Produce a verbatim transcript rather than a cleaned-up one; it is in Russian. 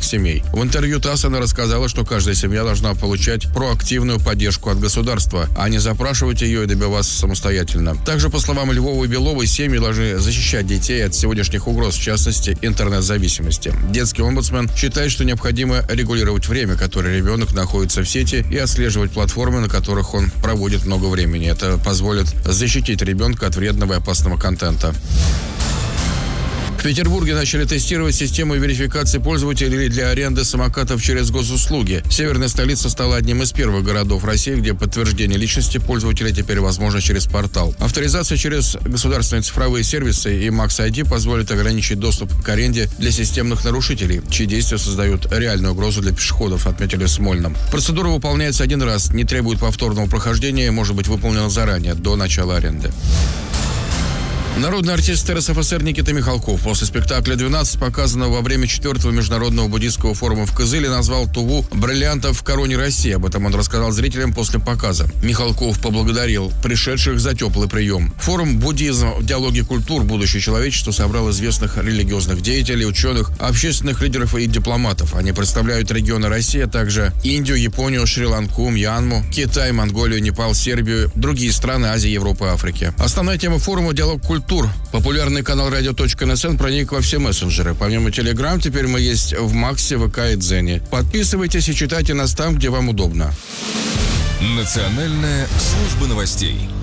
семей. В интервью ТАСС она рассказала, что каждая семья должна получать проактивную поддержку от государства, а не запрашивать ее и добиваться самостоятельно. Также, по словам Львова и Беловой, семьи должны защищать детей от сегодняшних угроз, в частности, интернет-зависимости. Детский омбудсмен считает, что необходимо регулировать время, которое ребенок находится в сети, и отслеживать платформы, на которых он проводит много времени. Это позволит защитить ребенка от вредного и опасного контента. В Петербурге начали тестировать систему верификации пользователей для аренды самокатов через госуслуги. Северная столица стала одним из первых городов России, где подтверждение личности пользователя теперь возможно через портал. Авторизация через государственные цифровые сервисы и Макс ай ди позволит ограничить доступ к аренде для системных нарушителей, чьи действия создают реальную угрозу для пешеходов, отметили в Смольном. Процедура выполняется один раз, не требует повторного прохождения и может быть выполнена заранее, до начала аренды. Народный артист эр эс эф эс эр Никита Михалков после спектакля «двенадцать», показанного во время четвертого международного буддийского форума в Кызыле, назвал Туву бриллиантов в короне России. Об этом он рассказал зрителям после показа. Михалков поблагодарил пришедших за теплый прием. Форум «Буддизм в диалоге культур. Будущее человечества» собрал известных религиозных деятелей, ученых, общественных лидеров и дипломатов. Они представляют регионы России, а также Индию, Японию, Шри-Ланку, Мьянму, Китай, Монголию, Непал, Сербию, другие страны Азии, Европы и Африки. Основная тема форума – диалог культур. Популярный канал радио точка эн эс эн проник во все мессенджеры. Помимо Телеграм, теперь мы есть в Максе, ВК и Дзене. Подписывайтесь и читайте нас там, где вам удобно. Национальная служба новостей.